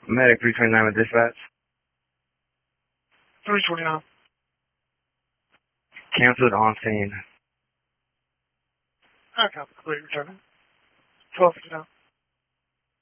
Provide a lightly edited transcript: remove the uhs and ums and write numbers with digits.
Medic 329 with dispatch. 329. Canceled on scene. I copy. Complete returning. 1259.